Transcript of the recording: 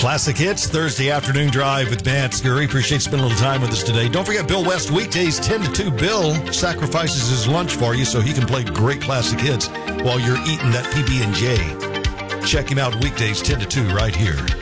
Classic Hits, Thursday afternoon drive with Matt Scurry. Appreciate spending a little time with us today. Don't forget Bill West, weekdays 10 to 2. Bill sacrifices his lunch for you so he can play great classic hits while you're eating that PB&J. Check him out weekdays 10 to 2 right here.